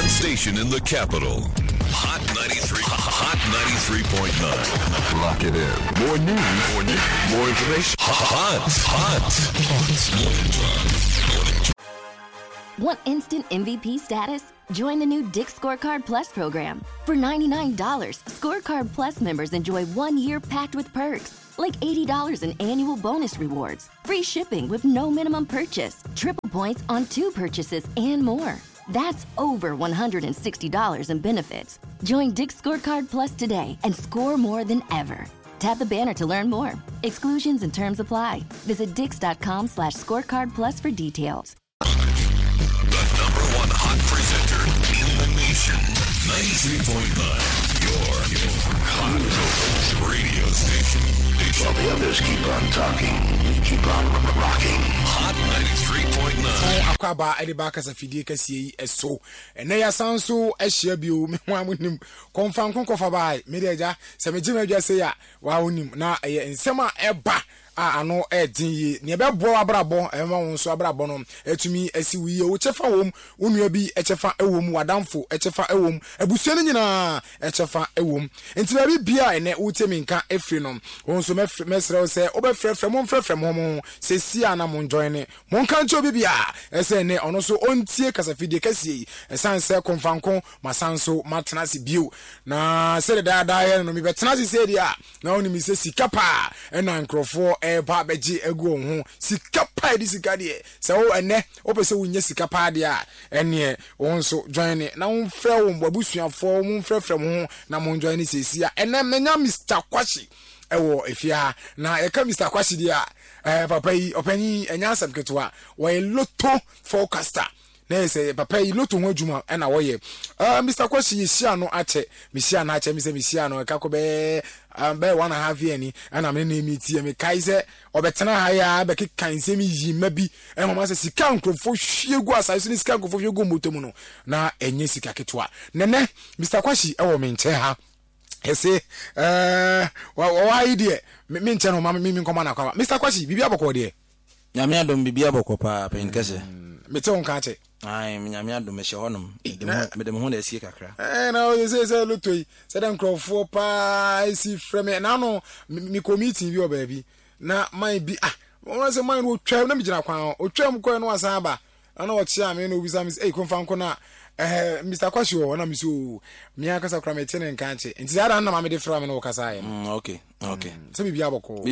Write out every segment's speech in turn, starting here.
one station in the capital. Hot 93.9. Lock it in. More news. More information. Hot. Want instant MVP status? Join the new Dick's Scorecard Plus program. For $99, Scorecard Plus members enjoy 1 year packed with perks, like $80 in annual bonus rewards, free shipping with no minimum purchase, triple points on 2 purchases, and more. That's over $160 in benefits. Join Dick's Scorecard Plus today and score more than ever. Tap the banner to learn more. Exclusions and terms apply. Visit dix.com/scorecard plus for details. The #1 hot presenter in the nation. 93.9. Your hot radio station. While the others keep on talking, we keep on rocking. Hot 93.9. Akwaba Edibaka Safidi Kasi eso. And they are sound so Eshabio, Mwamunim, Confam Concofa by Media, Samajima Jasaya, Waunim, na in Sema Eba. Ano edin ne be bo abrabo ema won so abrabo no etumi asiwi o chefa wom onua bi echefa ewom wadamfo echefa ewom abusua no nyina echefa ewom enti ba bi bia ene utemi nka efri no won so mesrew se obefrefre mo mo sesi ana mo join ne mo kan cho bi bia ese ne ono so ontie kasafide kasie esan se konfanko masanso matenasi bio na se da no mi betenasi se dia na oni mi se sikapa ena nkrofo eba beji egu ho sika pa di sika de se wo ene wo pese wo nya sika pa de a ene won so join ne na won frɛ wo mbabusuafo won frɛfrɛ mo na mo join ne sesia ene menya Mr. Kwashi ewo efia na eka Mr. Kwashi de a papa yi opani enya asem ketwa wo loto forecaster na say papa yi loto ho adwuma na wo ye Mr. Kwashi yisia no ache misia na ache misia no eka ko be 1.5 year ni ana me na emiti me kai se obetena ha ya be kekan se mi yi mabi e mama se sika nkrofo hwiegu asase ni sika nkrofo hwiegu motomu no na enye sika ketwa nene Mr. Kwashi e wo me nche ha ese wa idea me nche no mama mi nkoma na kwa Mr. Kwashi bibia boko de nyame adom bibia boko pa pen kese mete on ka che ai nyame adom me hye honom me dem ho na asie kakra na o say lotoi say dem crofo pa isi frame na no mi committee bi o ba bi na man bi won say man o twa na mi gina kwan o twam ko no asan ba ana o chia me no bisa mi konfa nko na Mr. Kwashi o na mi so mi akasa kra me tene nka che nti ada na ma me de fra me no kasa ye okay se bibia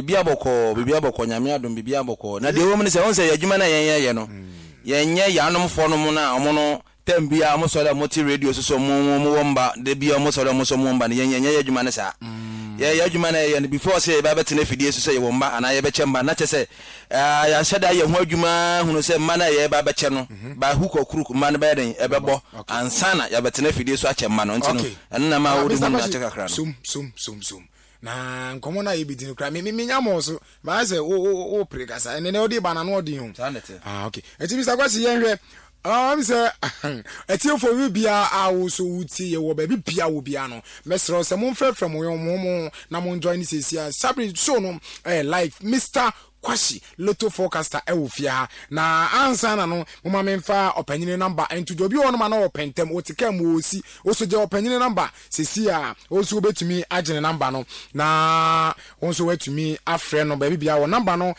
boko nyame adom bibia boko na de wo me say on say adwuma na ye no yenye yanom fo no mo na omo no tambia mo so da moti radio so mo womba de bia mo so da mo so mo womba yenye adwuma na sa ye adwuma na ye before say ba betene fidie so say womba ana ye beche mba na che say ya sheda ye ho adwuma hunu say mma na ye ba beche no ba huko kruku mma na ba den e bebo ansana ya betene fidie so ache mma no ntino enna ma wo du mo na che kakra no sum na nkomo na ye bidin kra me nyamo so ba say o pregasa ene odi bana no odi hu okay eti Mr. Kwashi yenhwe mi say eti ofo wi bia awo so wuti ye wo ba bi bia wo bia no mesro se mo mfrefrem mo na mo join ni sesia sabri so no like Mr. Kwashi loto forecaster ewofia na ansa na no mama memfa opanyine number entudo bi wono ma na opentem otikam osi osoje opanyine number sesia oso betumi agene number no na onso wetumi afre no ba bibia wo number no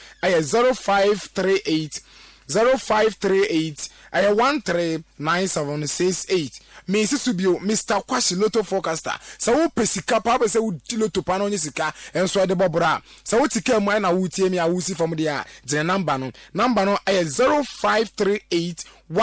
0538 139768 me sisubio Mr. Kwashi loto forecaster sa wo pesika pa be se wo loto pa no nyisika enso de bobra sa wo tika mu na wo tie mi a wo si fom de a je number no 0538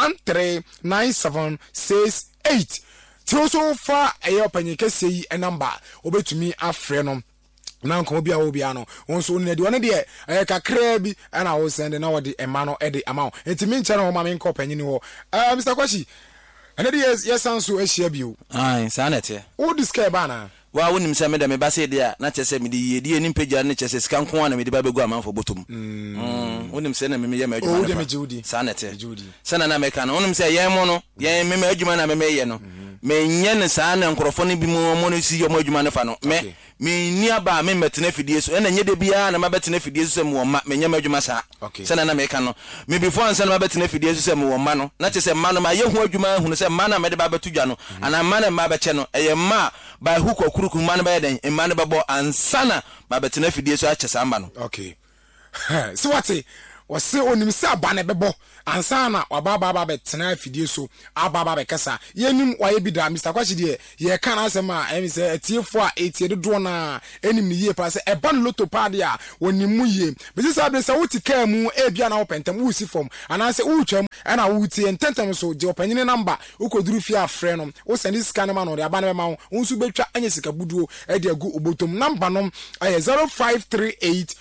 139768 ti o so fa eyo panyike sei e number obetumi afre no na nko bia wo bia no wonso ne de wona de kakra bi ana wo send na wo de ema no e de ama wo enti mi nche na wo ma me nko panyini wo Mr. Kwashi ana de yes anso ehia bio ai sanete wo disca ba na wa wonim se me de me ba se de a na chese me de yedi eni pagya ne chese sika nko na me de ba begu amanfo botom wonim se na me ye ma adwuma wo de me judi sanete sana na me ka na wonim se ye mo no ye me adwuma na me ye no me nye ne sa na nkrofo ne bi mo no si yo mo adwuma ne fa no me me niaba me metene fidie so ena nye de bia na mabetene fidie so me wo ma me nyama adwuma saa se na me ka no me before ansa na mabetene fidie so me wo ma no na che se ma no ma ye hu adwuma hu se ma na me de ba betu dwa no ana ma na ma be che no eye ma ba hu kokuruku ma na be den ma na be bo ansa na mabetene fidie so a che sa ma no okay so what wose onim se aba na bebo ansa na wababa betena fidie so ababa bekasa yenim waye bida Mr. Kwachi de ye kan asem a emi se etiefo a etie dodo na enim ni ye pa se eba no loto pade a wonimu ye be se abe se wutika mu e bia na wopentem wusi fom ana se wutwam ana wuti ententem so je opanyine number ukoduru fi afre no wo send scan ma no de aba na be ma wo nsu betwa anya sika buduo e de agu obotom number no 0538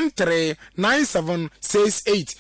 139768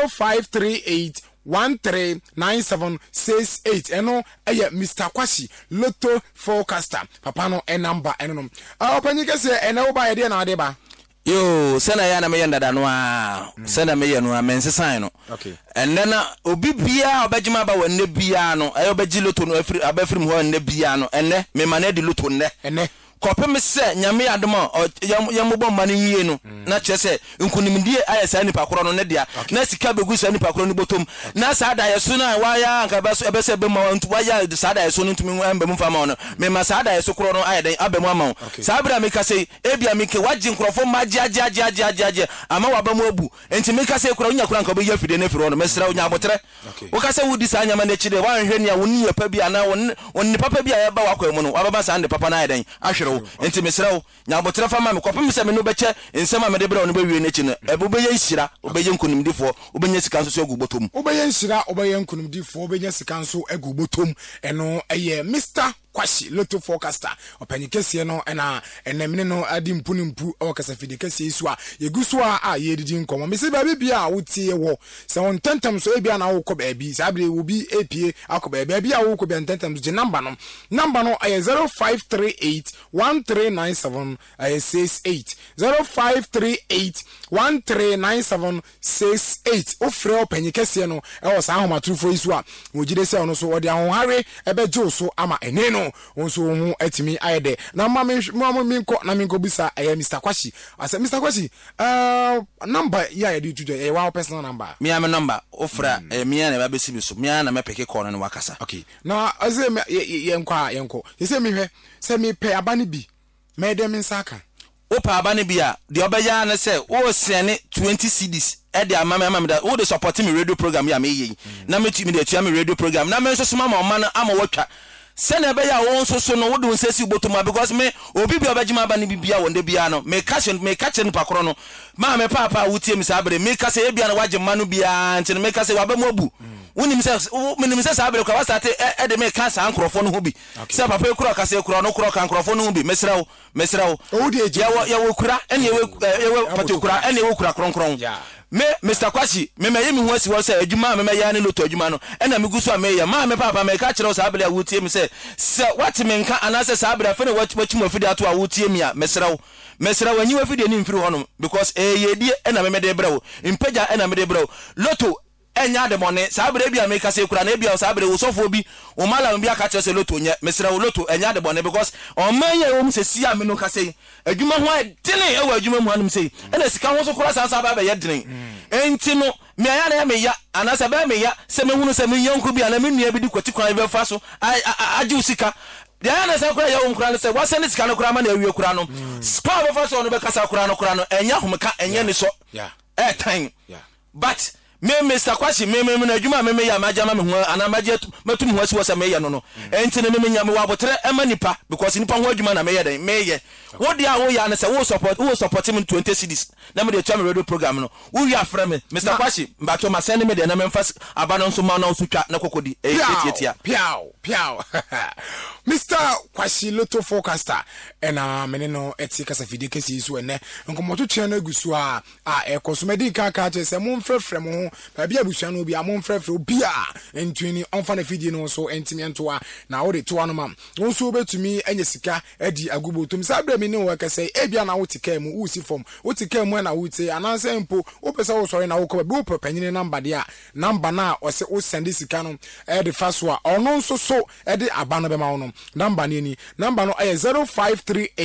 0538139768 eno eye Mr. Kwashi Lotto forecaster papa no e number eno no opanyike se ene wo ba ye de na ade ba yo sena ya na me yenda da no a sena me ye no a mensesan no okay enne na obi bia obejima ba wanne bia no ayo beji Lotto no afiri abafiri ho wanne bia no enne me mane de Lotto nne enne kopem se nyame adom yambo mane yie no na chese nkunimdie ayesa nipa koro no ne dia na sika begu sa nipa koro no botom na sada yeso na waya anka baso ebese be ma ntu waya sada yeso no ntumi amba mu fama no me ma sada yeso koro no ayeden abamu ama sabra me kase ebia me ke waji nkrofo maji aji ama wabamu abu enti me kase koro nya koro anka be yafide na firo no mesra onya abotre wo kase wudi sa nyama na chide wan hwe ne a woni yepa bia na wonni papa bia ya ba wakwa mu no wababa sa ande papa na ayeden ahwere enti mesrawo nyabotre fa ma me kopem se me no beche ensema me de bra no be wie n'echi no ebube ye nhira obeye nkunimdifo obenya sika nso agu botom obeye nhira obeye nkunimdifo obenya sika nso agu botom eno eye Mr. Kwashi Lotto forecaster opanyikese no ena enemne no adi mpunimpu o kasafide kese isu a yegusu a yedidi nkomo me se ba bia a wotie wo se won tentam so ebia na wo ko ba bi sabre wo bi apie akoba ba bia wo ko bi tentam je number no 0538 139768 0538 139768 ofre opanyikese no e wo sa ahomatrufo isu a wogide se ono so wode ahohare ebejo so ama eneno onso hu atimi ayede na mama minko na minko bisa Mr. Kwashi asa Mr. Kwashi number ya yedi tujo wa personal number me am number ofra me na ba besi so me na me peke call no wakasa okay na aze yenko yese me hwe se me pe abane bi me dem nsaka opa abane bi a de obeya na se wo sene 20 CDs e de amama da wo de support me radio program ya me yi na me timi de tua me radio program na me so so mama ma na ama watwa sene be ya won so no wode nsesi botoma because me obi bi obejima ba ne bibia wonde bia no me catch no pakoro no ma me papa wutie mi sabre me kase e bia na waje ma no bia nti me kase wa ba mu abu wonim se sabre kwa wasate e de me kasa ankrofo no ho bi se papa ekura kase ekura no kura kan ankrofo no ho bi mesrawo ya wo kura ene ye pati kura ene ye kura kronkron me Mr. Kwashi me yemi ho asi wo se adwuma me ya ne Lotto adwuma no ena me gusu me ya ma me papa me ka kire wo sabre a wutie mi se what me nka anase sabre fa ne wachi mo fidi ato a wutie mi a mesrawo anyi wa fidi ni mfiri ho no because yedie ena me de brawo impeja ena me de brawo Lotto enya de money sabre bia me kase kura na bia sabre wo sofo bi o mala bia ka kire se Lotto nye mesrawo Lotto enya de money because o man ye wo se si a me no kase adwuma ho adene e wa adwuma mu anum sei ena sika ho so kura sansa ba be ye dene enti no me aya na me ya anasa ba me ya se me hunu se me yonku bi ana me nua bi di kwati kwan be fa so aju sika de ana sa kura ya wo kura no se wase ne sika no kura ma na awie kura no spa be fa so no be kasa kura no enya homka enya ni so time but me Mr. Kwashi me na adwuma me ya maja ma me ho ana maja matum ho asi wo se me ya no enti ne me nya me wa botre ema nipa because nipa ho adwuma na me ya den me ye wo dia wo ya na se wo support me 20 CDs na me de twa me radio program no wo ya afra me Mr. Kwashi mbato ma send me de na me mfa aba no so ma na so twa na kokodi etia piao Mr. Kwashi Lotto forecaster ena me no eti kasa fidi kesi so ene nkomoto twa na gusu a ekosomedi ka se mo mfrefre mo ba bia busua no bi amon frefre obi a entwini onfa na fidi no so entimi entoa na wo de toa no mam wo so betumi anya sika adi agubotum sabre mi ne wo kase ebia na wo tika mu usi form wo tika mu na wo tie ananse mpo wo pesa wo sori na wo ko bi wo panyine number de a number na o se wo send sika no e de faso a ono nso so e de aba no be ma wo no number ni number no 0538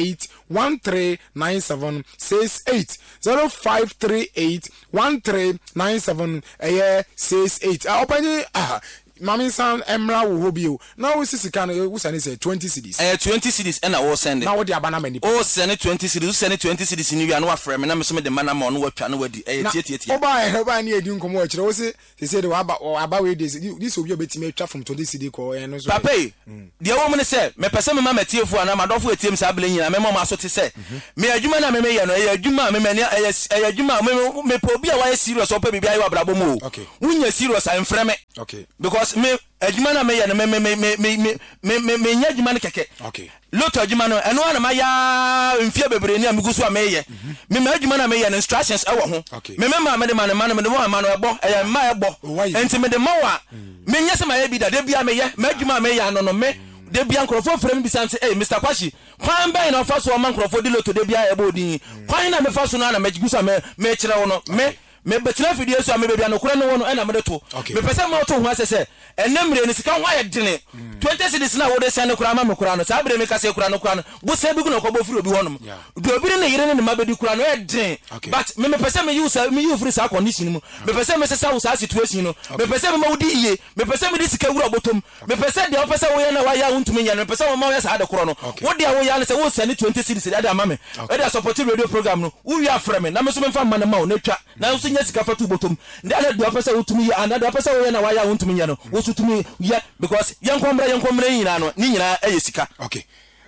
139768 0538 1397 68 opanye Mami san emra wo hobio na wo sisika no wo sane say 20 cedis 20 cedis and I was send na wo de abana mani o send 20 cedis send 20 cedis ni wi na wa frɛ me na me so me de mana ma no watwa no wadi tie oba ni edi nkomo akire wo se say de aba we this obi obetime atwa from 20 cedis ko no so papa de wo me say me pese me ma matiefu ana madofo etiem sa abele nyina me ma so te say me adwuma na me ye no adwuma me mani adwuma me po bi a wa serious opa bibia ye wa brabo mo wunya serious am frɛ me okay because me adwuma na me ye no me nya adwuma no keke okay loto adwuma no eno ana ma ya mfia bebre ni amigusu a me ye me adwuma na me ye no instructions e wo ho me ma me de ma no me de mo ma no ebo e ma ebo enti me de ma wa me nya se ma ye bi da de bia me ye ma adwuma me ye no no me de bia nkrofo frem bi sanse Mr Kwashi kwan ben na fa so ma nkrofo de loto de bia ebo din kwan na me fa so na magigusu a me kire wo no me betina fidie so a me bebia no kura no wo no e na me de to me pese ma to ho asese enemre ni sika ho aye dene 20 cedis na wo de sane kura ma me kura no sa bre me kase kura no bo se bi gu no ko bo firi obi honom do obi ne yire ne ma bedi kura no e den but me pese me use free sa condition mu me pese me sesa wo sa situation no me pese me ma wodi iye me pese me di sika wura botom me pese de wo pese wo ye na wa ya untumi nya me pese wo ma wo ya sa de kura no wo de wo ya ne se wo sane 20 cedis de ama me e de support radio program no wo wi afre me na me so me fa ma na ma o na twa na so nya sika fatu botom de ale do pese wo tumi ya ana do pese wo ye na wa ya untumi nya no wo so tumi ya because yankomre nyina no ni nyina eye sika okay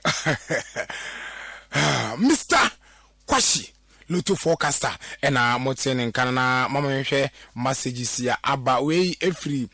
Mr Kwashi Loto forecaster ena motene nkana na mama hwehwe messages ya aba we every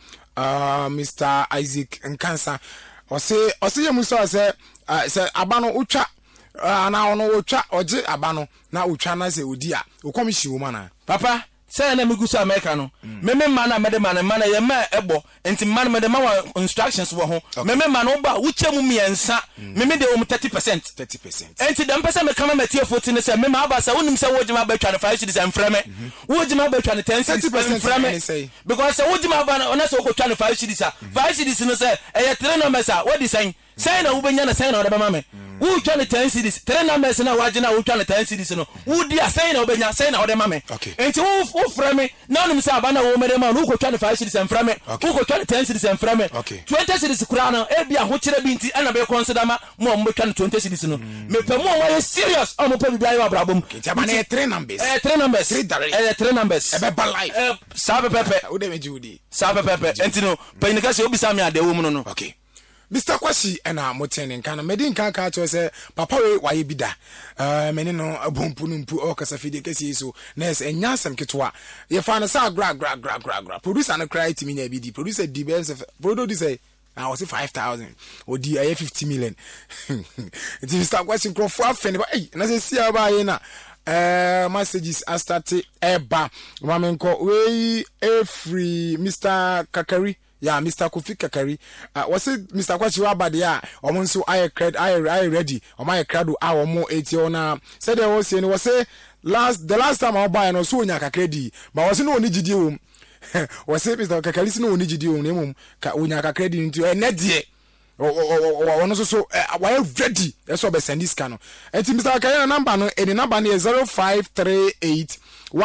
Mr Isaac Nkansa ose ye muso se aba no utwa na ono utwa oje aba no na utwa na se odi a okomhyi wo mana papa say na migusa America no me mana me de mana ye ma ebo enti mana me de ma instructions wo ho me mana oba wuchemu miensa me de o 30% enti dem pese me kama matie 14 ne say me ma aba say wonim say wojima ba twa ne 5 cedis amframe wojima ba twa ne 10 cedis amframe because say wojima ba na so ko twa ne 5 cedis a 5 cedis no say e 3 numbers a what design say na ubenya na say na o de ba me wo twa ne 10 cedis 3 numbers na wagina wo twa ne 10 cedis no wo dia say na ubenya say na o de ma me enti wo frame na onum say abana wo mere ma no ko twa ne 5 cedis amframe wo ko twa ne 10 cedis amframe 20 cedis kura no e bia ho kire bi nti ana be consider ma mo twa ne 20 cedis no me pe mo wa serious o mo pe bia yo abrabom ti abana 3 numbers 3 numbers 3 numbers e be ba life sabe pepe wo de meji udi sabe pepe enti no pe ni ka se obi sa me ade wo mu no okay Mr Kwashi ena motene nkana medi nkanka cho se papa we waye bida meni no abompu numpu o kasa fide kesi so nes enya asem ketwa ye fa na sa gra producer na cry timi nya bidi producer di bense producer I was 5,000 or di 50 million it is Mr Kwashi crofo afeni ba na se sia ba ye na messages are started eba wamenko we free Mr Kakari yeah Mr Kofi Kakari was it Mr Kwashi wabade a omo nso I ready o my crowd a omo etio na said there was say the last time I buy no so nya kakredi but was no oni gidi wo was it Mr Kakari no oni gidi wo nemum ka onya kakredi nti ene de ono so why ready so be send this can enti Mr Kakari number no any number is 0538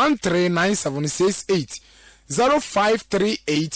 139768 0538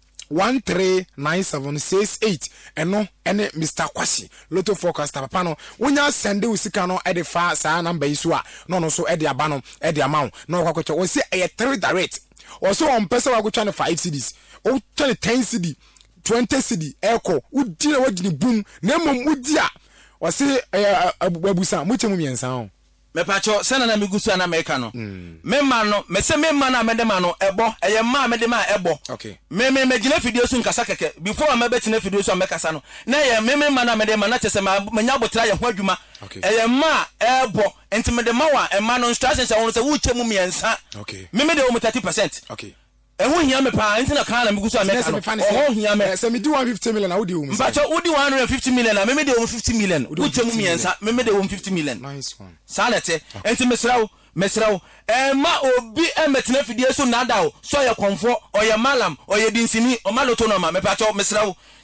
139768 eno ene Mr Kwashi Loto forecaster papa no wonya send usika no e de fa sa number isu a no so e de aba no e de amount no kwakwacha wo se e 3 direct o so on person wa go twa 5 cedis o twa 10 cedi 20 cedi eko udi na wadi ni boom na mom udi a o se abusa mo chemu miensa o me pacho sena na migusu na America no me ma no me se me ma na me de ma no ebo eye ma me de ma ebo okay me gina video so nkasa keke before me betina video so mekasa no na ye me ma na me de ma na chese ma nya botra ye ho adwuma eye ma ebo enti me de ma wa e ma no instructions I want say wo chemu miensa okay me de wo 30% okay ehun hia me pa enti na kan na migusu America no ehun hia me se me di 150 million na wo di wo pacho wo di 150 million na me de wo 50 million wo chemu miensa me de wo 50 million nice one sanete enti mesrawo ma obi emetina fidie so nada o so ye konfo o ye malam o ye dinsini o maloto no ma me pacho mesrawo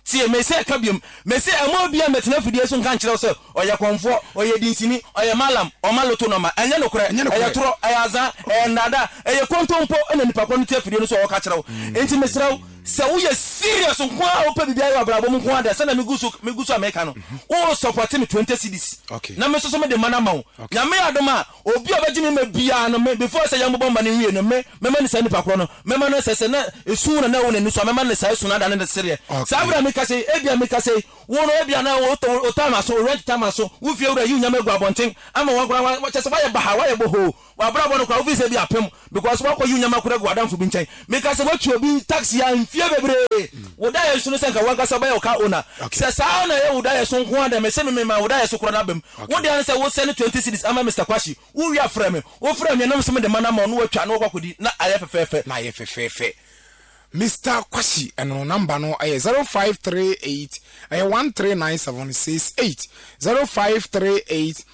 tie me say ka biom me say emo bia metena fidie so nka nkyerɛ so oye konfo oye dinsini oye malam o maloto no ma enye no kore eye toro eye aza nada eye kontompo ena nipa ko no tie fidie no so o ka kyerɛ wo enti mesrɛ sɛ wo ye serious nko a wo pa bibia yo abrabo mu nko a de sɛ na meguso America no wo support me 20 cedis na me so me de mana ma wo na me adoma obi obagimi me bia no me before say yambo bomba ne wie no me ma ne sa nipa kro no me ma no sɛ na esu na wo na ni so me ma ne sa esu na da ne sere sa abra me ka say ebia me ka say wo no ebia na wo time so rent time so wo fie wura yu nyama gu abonten ama wo kra wa kyese wa ye baha wa ye boho wa bra bo no kra wo fi say bia pem because wa ko yu nyama kra gu adamfo bi nkyɛn me ka say wa twa bi taxi ya fie bebre wo da ye so no senka wa ka say ba ye ka ona sɛ sa na ye wo da ye so nko ada me se me ma wo da ye so kra na bam wo de an say wo send 20 cedis ama Mr. Kwashi wo wi afra me wo fra me na me de mana ma no wa twa no wa kodi na aye fefefe na aye fefefe Mr. Kwashi and number no 0538 139768 0538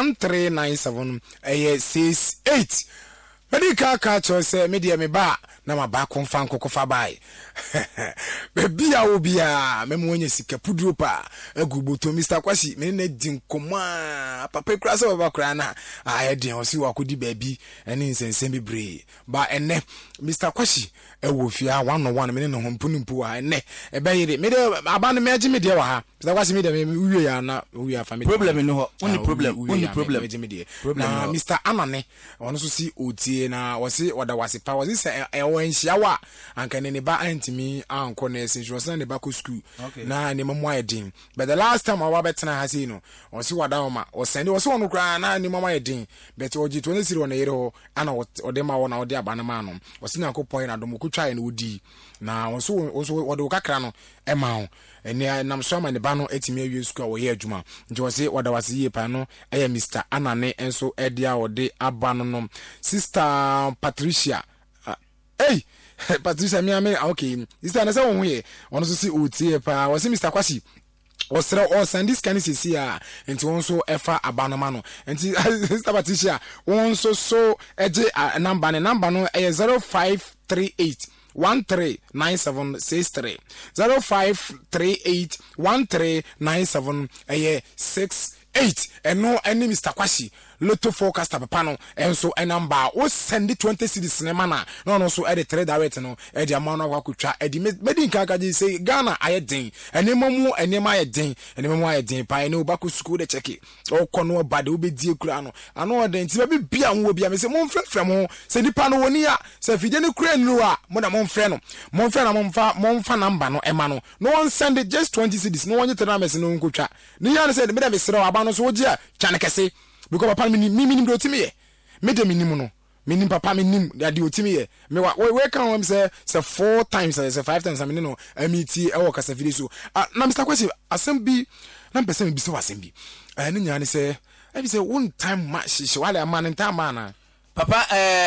139768 medical catcher say media me ba na ma ba konfa nkokofa bai bebi a obia memo nya sika puduro pa aguboto Mr. Kwashi me na din koma papa kura se baba kura na aye din o si wakodi baby ene nsensen bebre ba ene Mr. Kwashi ewo fia 101 me no hompunumpu a ene ebeyire me de aba no meji me de wa ha Mr. Kwashi me de me uwie ya na uwie ya family problem no ho only problem na Mr. Anane ono so si otie na wose wada wase pa wose se wanhia wa anka ne ba antimi anko na sin so na ne ba ko school na ne mama edin but the last time awa betena ha sei no wose wada ma wose ne wose wono kra na ne mama edin but oji to ne siri wona yere ho ana ode ma wona ode aba na ma no wose na ko point na do mo ko twa ne odi na wose wode kakra no e ma ho ene nam so ma ne ba no etimi awie school wo ye adwuma nti wose wada wase ye pa no eya Mr. Anane enso edia ode aba no Sister Patricia hey Patricia me okay sister na say won here ono so si otie pa was Mr. Kwashi osra o send this can see ah enti won so efa abanoma no enti Sister Patricia won so eje number no 0538 139763 0538 139768 eno ene Mr. Kwashi Lotto forecast papa no enso enamba o send 20 cedis ne mana no so e de 3 direct no e de amount of akutwa e de medin kaka ji say Ghana ayedin enemamu enema ayedin pa ene obako school de check o kono bade obedi ekura no ano de nti be bia ho bia me say mon frefrem ho say nipa no woni a say fide ne kura nu a mo na mon frɛ no mon fa number no ema no one send it just 20 cedis no one tena mess no nkotwa ni ya no say me da me sere aba no so oji a twa ne kese because papa minim do timi ye me de minim no minim papa minim da de otimi ye me we kan am say 4 times say 5 times am no amiti e wo kasa video so na Mr. Kwashi asem bi na person bi so asem bi ne nya ne say e bi say one time match she wale amane time na papa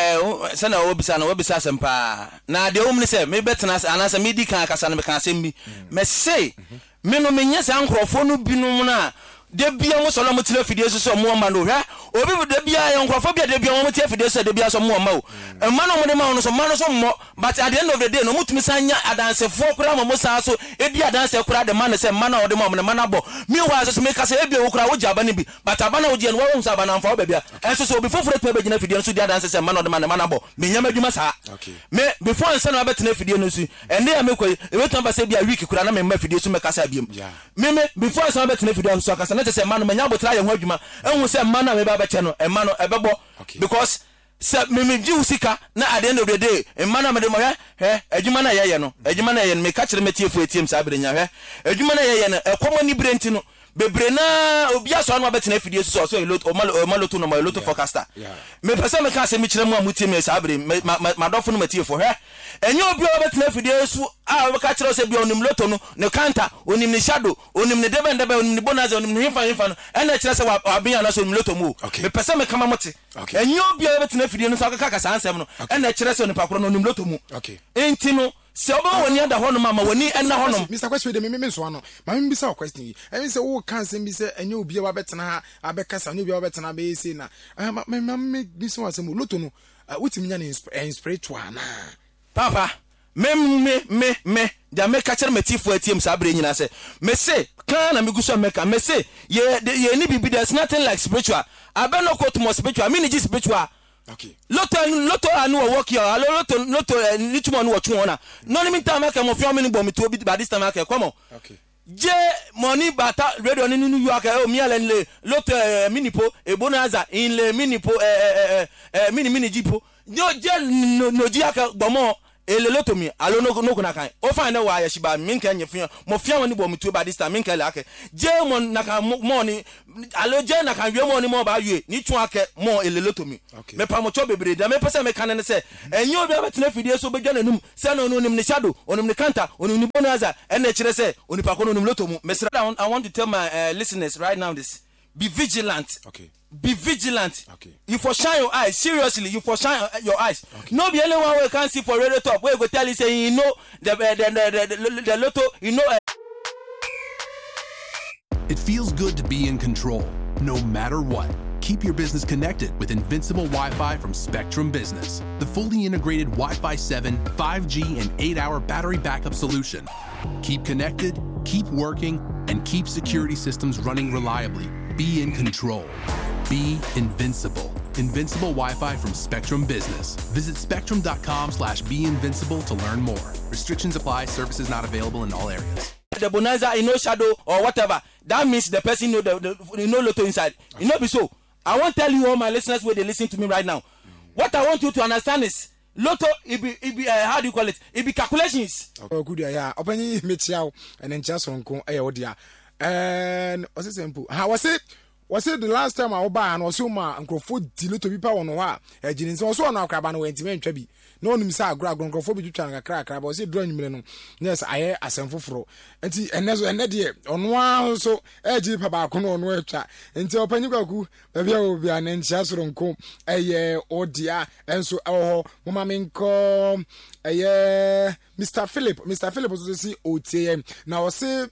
say na wobisa asem pa na de omni say me betena anasa me di kan kasa na me kan asem bi me say me no menya sa nkrofo no binom na de bia mo solo mo tire fidie so mo ma no hwa obi de bia ye nkrofo bia de bia mo tire fidie so de bia so mo ma o ma no mo de ma no so ma no so mo but at the end of the day no mutumi sanya adansefo kura mo sa so e bia adanse kura de ma no se ma na o de mo ma na bo mi wa so me ka se e bia wo kura wo jaba ne bi but abana wo je no wo nsa bana mfa wo bia enso so obi foforo pe begina fidie so de adanse se ma na o de ma na bo me nyama dwuma sa me before nsa na betena fidie no so ene ya me ko e wetu ba se bia week kura na me ma fidie so me ka sa bia me before nsa na betena fidie so ka na te se ma no manya botra ye ho adwuma ehun se ma na me ba beche no e ma no ebebo because se me ji usika na at the end of the day e ma na me de mo adwuma na ye no adwuma na ye me ka kire metiefu etiem sa abrenya adwuma na ye no ekomo ni brenti no bebre na obi aso no betena fidie so so o maloto no maloto forecaster me pese me ka se me kire mu amutie me sa abre ma dofo no matiefu enye obi o betena fidie so a o ka kire se bi onim loto no ne counter onim ne shadow onim ne debe onim ne bonus onim ne himfa no ena kire se wa abian na so onim loto mu me pese me kama mote enye obi o betena fidie no so aka kaka sansem no ena kire se onipa kro no onim loto mu enti no se oba woni ada hono mama woni enna hono Mr. Kwashi de me so ano ma me bisa question I mean say wo kan se bi se enye obi wa betena abekasa enye obi wa betena be say na me bi so asem loto no wutimi nya ne spiritual na papa me da me catch me tifo atiem sabre nyina say me say kan na me guso meka me say ye ni bibi there's nothing like spiritual abeno quote more spiritual me ni spiritual. Okay. Loto anu work here. Loto ni tuma anu watch one. No ni time aka mo fi amini bo mi to bi by this time aka come on. Okay. Je money bata radio ni New York o mi ale le loto minipo ebonaza in le minipo mini jipo. Yo je no ji aka gbomo ele loto mi alo no kuna kan o fa na wa ya shiba min kan ye fi mo fi amini bo mi to by this time min kan le aka je mon na kan mo ni alo je na kan we mo ni mo ba yue ni tun aka mo ele loto mi me pa mo cho bebre da me pese me kan ne se enyo obi abetena fidie so bedwa nanum se no no nim ne shadow onim ne kanta onim ni bonaza ene kire se onipa ko no nim loto mu me I want to tell my listeners right now this: be vigilant. Okay. Be vigilant. Okay. You for shine your eyes. Seriously, you for shine your eyes. Okay. No be anyone we can see for radio top. We go tell you say you know the lotto. You know. It feels good to be in control, no matter what. Keep your business connected with Invincible Wi-Fi from Spectrum Business, the fully integrated Wi-Fi 7, 5G, and 8-hour battery backup solution. Keep connected, keep working, and keep security systems running reliably. Be in control. Be invincible. Invincible Wi-Fi from Spectrum Business. Visit spectrum.com/beinvincible to learn more. Restrictions apply. Services not available in all areas. The bonanza, you know, shadow or whatever. That means the person know you know lotto inside. Okay. You know, be so. I want to tell you all my listeners where they listen to me right now. What I want you to understand is lotto. It be how do you call it? It be calculations. Okay, good yeah. Open your mechiao and then just on go odia. And what's it simple? How was it? Was it the last time I buy and was so ma nkrofo dilo to people on wa ejinin so so na akraba no wentime ntwa bi no nim sa agra nkrofo bi twitwa na kakra but say draw nyimre no yes aye asemfoforo enti enezo ene de ono a so eji pa ba ko no ono etwa enti opanyi kwaku ba bia obi an ntia soro nko eye odia enso eho mama menko eye Mr. Philip so see otie na o say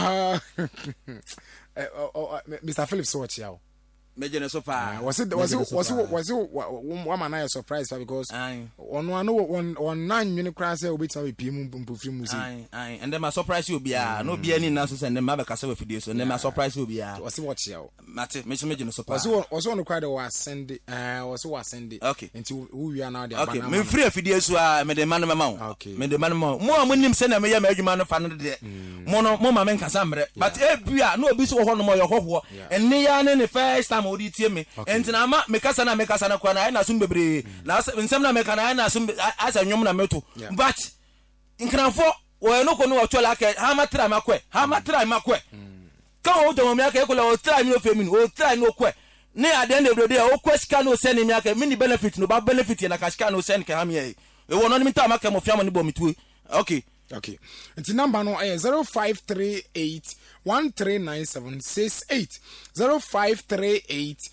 Mr. Phillips watch you. Major so far. Was it one man surprised because on 9 minute class will be some music. And then my surprise will be no be any nonsense and then my castle with videos and then my surprise will be was watch you. Mate, Major surprise. Was on the crowd was send okay into who we are now. Okay, me free videos me the man mama. Okay. Me the man mama. Mo amunim send na me ya man fan de. Mo mama men kasambre. But ebia no obi so ho no mo yo ho. And ne ya ne first time odi tie me enti na ma mekasa na kwa na na sum bebre na nsem na meka na sum asa nwom na meto but nkranfo wo no ko no ochola ka ha matra makwe ka o do me aka ekola o try me ofemi o try no kwe ne ade na brode o kwesika no send me aka mini benefit no ba benefit na kashika no send ka ha me e wo no mi ta maka mo fiam no bo mitu okay enti number no 0538 139768 0538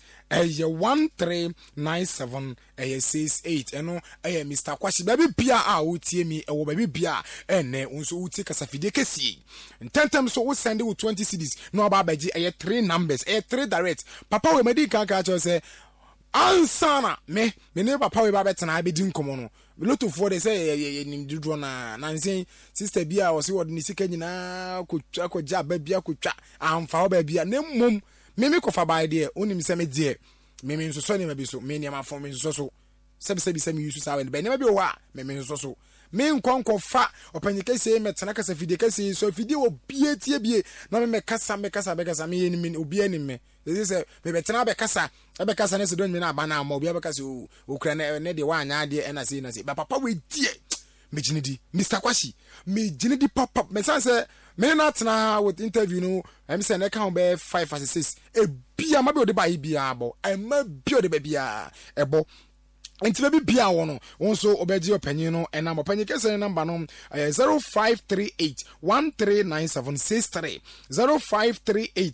139768 eno Mr. Kwashi baby bia a wotie mi ewo baby bia ene unso wotie kasafide kesi ntentem so wo send with 20 cedis no aba baji 3 numbers 3 direct papa we medi kan ka cho say ansana me ne papa we ba betena abedi nkomo no lotto for they say nim dudro na nsen sister bia o se wod ni sika nyina ko ja ba bia ko twa amfa o ba bia na mum me ko fa ba de onim se me de me nso so ne ma bi so me ne ma fo me nso so se me yusu sa we be ne ma bi o wa me nso so me nkonko fa opanyike se me tena kasa fidie kasa so fidie o bie tie bie na me kasa me ye ni me obi ani me say me betena be kasa ne se don me na aba na ma obi abekasa o kura ne de wa anya de na se ba papa we die me jinidi Mr. Kwashi me jinidi pop me say me na tena with interview no em say na kan be 5 as 6 e bia ma be o de ba yi bia abo e ma bia o de ba bia ebo enti baby bia wono wonso obeji opanyin no enam opanyin kese number no 0538 139763 0538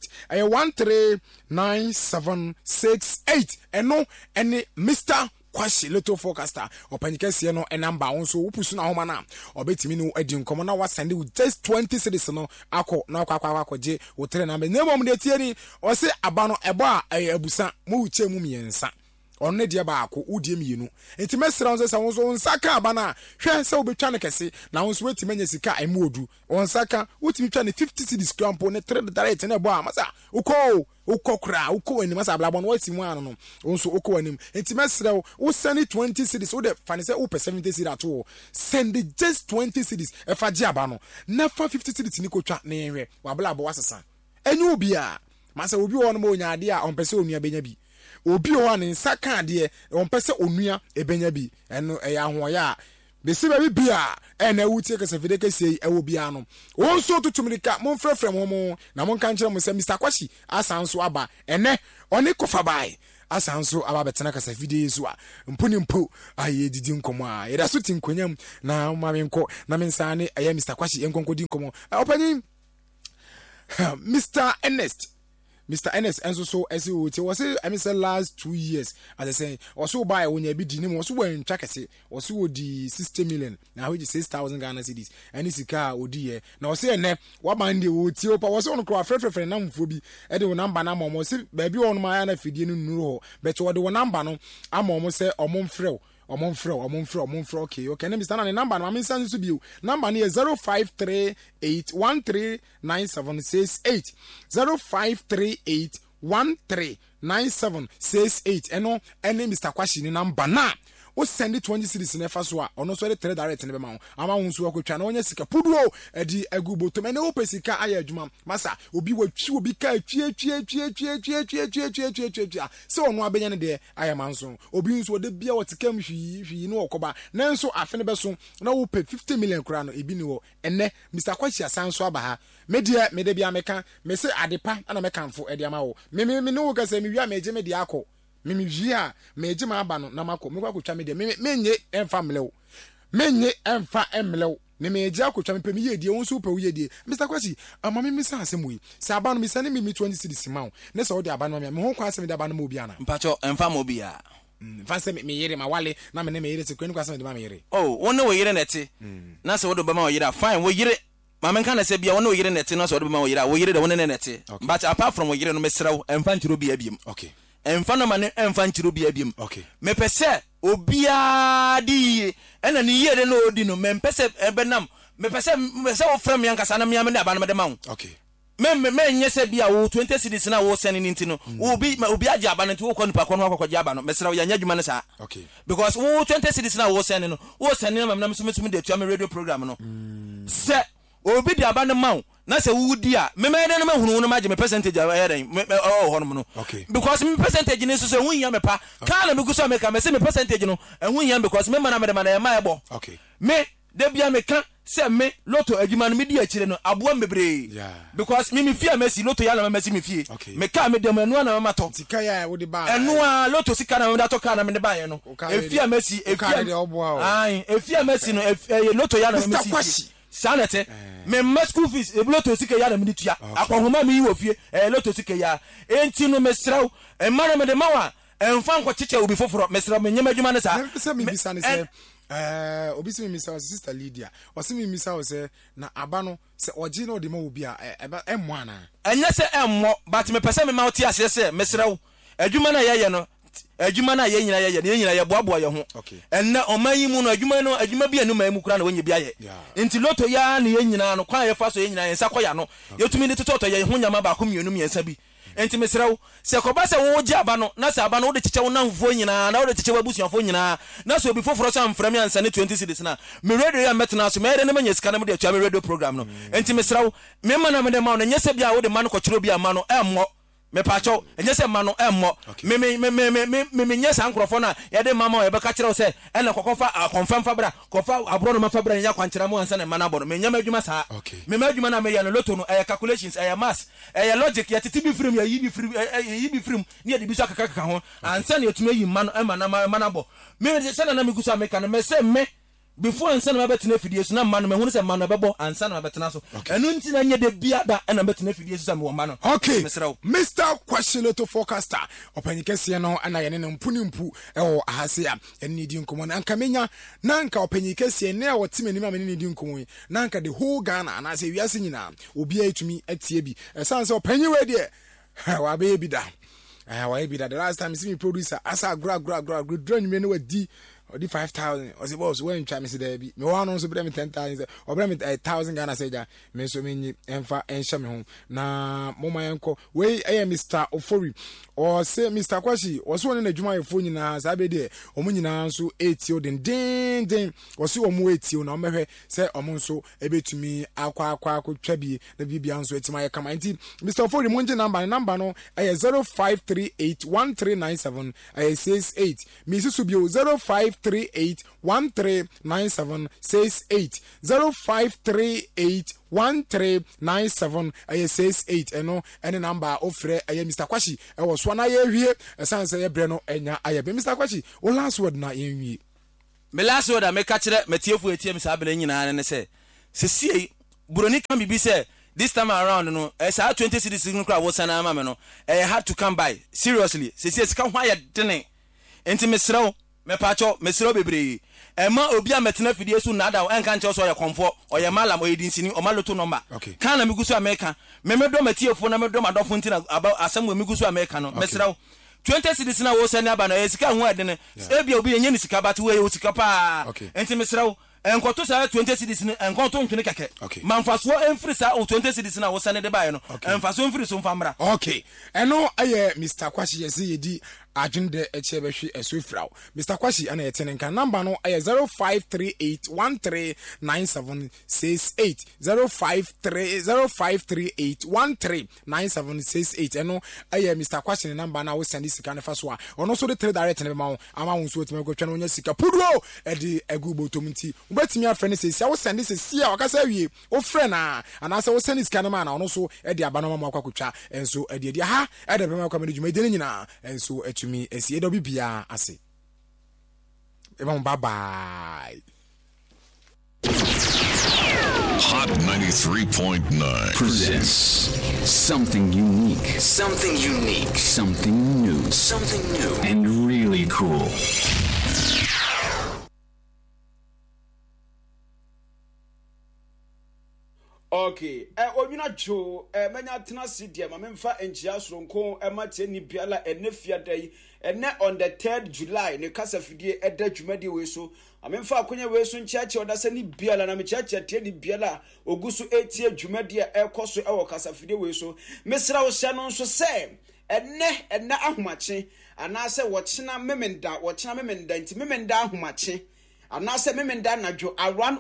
139768 eno ene Mr. Kwashi Lotto Forecaster opanyin kese no enamba wonso wupusu na homa na obetimi no adi nkomo na wasende with just 20 cedis no akọ na akwa je wotre na me nemom de tie ni o se aba no ebo a abusa mo wuche mu miensa on ne dia baako udie mienu enti mesra on se won saka aba na hwe se obetwa ne kese na won so wetime nya sika emu odu on saka wotimi twa ne 50 cedis crampo ne 3 direct ne bo amasa ukokra ukowani masa blabo no watimu anu no won so ukowani enti mesra wo send 20 cedis wo de fane se wo per 70 cedis ato send just 20 cedis e fa gi aba no na fa 50 cedis ni kotwa ne yenhwe wa blabo wasesa enyu obi a masa obi wo no mo nya ade a on pese onua benya bi obi wo ne saka ade on pese onua ebenya bi eno e ya hoya besi ba bia na wutie kase fide kase e wo bia no won so tutumrika mon frefre mo na mon kan kire mo se Mr. Kwashi asanso aba ene oni kofa bai asanso aba betena kase fide yesu a mpuni mpo aye didi nkomo a yeda so tinkonyam na ma menko na mensane aye Mr. Kwashi enkonko di nkomo opani Mr. Ernest enso so ese wote was I say last 2 years as I say also buy when you be di name also when chakase also wo di 60 million na which is 6,000 Ghana cedis and this car odi here na o say ne wa man de wote o pa was on kro frefre na mfo bi e de wo number na mo say baby on ma na fidie no nuru ho but wo de wo number no amom say omomfrɛ okay na Mr. na number na me san so bi number na 0538139768 0538139768 eno ene Mr. Kwashi ni number na o send 20 cedis na fa so a ono so de 3 direct ne be ma ho ama ho so akotwa na onya sika puduo edi agubo to me na o pesika aya adwuma masa obi watwi obi ka twie se ono abenya ne de aya manso obi nso de bia wotikam hwi no okoba nanso afene be so na wo pe 50 million kura no ebi ni wo enne Mr. Kwashi asanso aba ha me de bia meka me se adepa ana mekanfo edi ama wo me no ka se me wi me de akọ mimi via meje ma aba no na mako me kwa kotwa me de menye emfa mlew menye emfa emlew ne meje akotwa me pe me yedie won so pe wo yedie Mr. Kwashi ama me sa asem wi sa aba no me sane me 20 cedis ma wo ne so wo de aba no me ho kwa asem de aba no mo bia na mpacho emfa mo bia fanse me yere ma wale na me yere se kwani kwa asem de ma me yere won ne wo yere nete na se wo do ba ma wo yere fine wo yere ma men kan na se bia won ne wo yere nete na so wo do ba ma wo yere wo yere de won ne nete but apart from wo yere no me sraw emfa ntiro bia biem okay emfa no mane emfa ntiro bia biem okay me pese obia di ena ni yere no odi no me pese ebenam me pese wo frem yankasa na me am na aba no de ma wo okay me nyese bia wo 20 cedis na wo send ni ntino obi agi aba no nti wo kɔ nipa kɔ no akɔkɔ aba no mesra wo yanya dwuma ne sa okay because wo 20 cedis na wo send no wo send na me so de tua me radio program no se obi di aba no ma wo na se wudi a me de no mahunu no maje me percentage ayen ho no no because me percentage ni so hu hia me pa ka na me guso me ka me se me percentage no hu hia because me mana me de mana e ma ebo okay me de bia me ka se me loto adwuma no me di akire no aboa mebre because me fia me si loto ya na me si me fie me ka me de manu na me mato sika ya wo de ba enu a loto sika na me da to ka na me de ba ye no e fia me si e fia e fia me si no e loto ya na me si sanete me school fees e loto sika ya na me tua akonhoma me wo fie loto sika ya enti no me sraw e mara me de mawa emfa nko chiche obi foforo me sraw me nyema adwuma ne sa me bisa ne se obi se mi misa sister Lydia o se mi misa o se na aba no se oji na o de ma obi a emmo ana enya se emmo but me pese me ma oti ase se me sraw adwuma na ye no adwuma na ye nyina ye boaboa ye ho enna omayi mu no adwuma bi anu mayi mu kura na wonye bi aye enti loto ya na ye nyina no kwa ye fa so ye nyina ye nsa koya no yetumi ni toto ye ho nyama ba ko mienu miensa bi enti mesraw se ko ba se wo gi aba no na se aba no wo de chiche wo namfo nyina na wo de chiche wabusuafo nyina na se obi foforo so amfra mi ansa ne 20 cedis na me radio ya metna so me de ne manya sika na me de atua me radio program no enti mesraw me ma na me de ma no nyese bia wo de ma no ko chiro bia ma no emmo me pacho nyese ma no emmo me nyesa nkrofo na ye de mama ye be ka kire wo se ene kokofa confirm fabra kofa abro no ma fabra nya kwankyera mu ansa ne ma na bo no me nyama adwuma saa me ma adwuma na me ye no loto no calculations mass logic ya titi bi frame ya yi bi frame ni ye de bi so akaka ho ansa ne yetuma yi ma no ma na bo me se na me gusa me ka no me se me before ansa na betena fidie so na ma no me hu se ma no bebo ansa na betena so enu nti na nye de bia da na betena fidie so sa me wo ma no okay Mr. Kwashi Loto forecaster opanyikese no ana ye ne mpunimpu ewo ahase a eni di nkomo na anka menya na anka opanyikese ne e wote manim amene ne di nkomo na anka the whole Ghana na se wiase nyina obi a etumi atie bi esan se opanyi we de wa be bi da why be that the last time you see me producer asa gra drone me no wadi or the 5,000 or say boss when try me say there be me one on so be me 10,000 or be me 1,000 Ghana say ja me so me emfa enhye me ho na mama enko we Mr. Ofori or say Mr. Kwashi or so on adwuma yefo nyina sa be de omo nyina so 80 den or so omo 80 na omehwe say omo so ebetumi akwa twa bi na bibia nso etima ye kama nti Mr. Ofori monje number no 05381397 68 me so bio 0538139768 0538139768 eno any number ofre Mr. Kwashi e wo so na ye hwie esan say ye bre no enya ayebe Mr. Kwashi o last word na ye hwie me last word me ka kire metiefu etie me sa bele nyina ne se sesie buroni kan bibi se this time around no sa 20 cities no kra wo sana ma me no had to come by seriously sesie sika ho aye dene enti mesrew me pacho mesrew bebre ema obi a metena fidie su nada enka nche so ye konfo oye malam oyedinsini o maloto number kana migusu america me medo matiefo na medo madofo ntina asem migusu america no mesrew 20 cities na wo sani aba na sika ho ade ne ebia obi yenye ni sika batu we sika pa enti mesrew enkoto sa 20 cities ni enkoto ntwene keke manfaso enfiri sa 20 cities na wo sani de bae no enfaso enfiri so mfamra eno aye Mr. Kwashi yesi yedi agende echebehwe esofrao Mr. Kwashi ana yetene nka number no aye 0538139768 0538139768 eno aye Mr. Kwashi ne number na wo send sika ne faso a ono so de 3 direct ne ma wo ama wo so otime go twa no nya sika pudo e de agubo tomti ubetimi afre ne sesi wo send sesi a wakasa wie wo frɛ na anase wo send sika ne ma na ono so e de abano ma akwa enso e de ha e de bema kwa me dwuma de nyina enso me esi edo bibia ase bye bye. Hot 93.9 presents something unique, something new, and really cool. Okay, Onyina Jo, manya tena sidia, mamemfa enchia sronko, matie ni biala enefia day, ene on the 3rd July, ne kasa fidie ede jumedi weso, mamemfa akunye weso nchiachi odase ni biala, na mchiachi atie ni biala, ogusu etie jumedi ya koso ewa kasa fidie weso, mesra usiano nso se, ene ahumachi, anase wachina memenda, nti memenda ahumachi, anase memenda na jo around